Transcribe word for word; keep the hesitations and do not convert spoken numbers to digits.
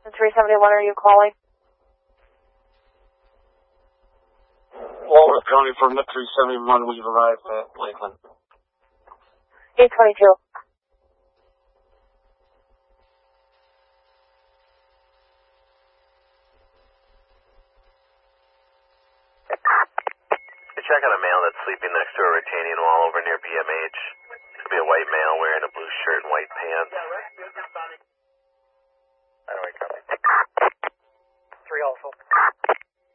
three seventy-one, are you calling? Walworth County from the three seventy-one, we've arrived at Lakeland. eight twenty-two. Check on a male that's sleeping next to a retaining wall over near B M H. Could be a white male wearing a blue shirt and white pants. I know he coming. Three also.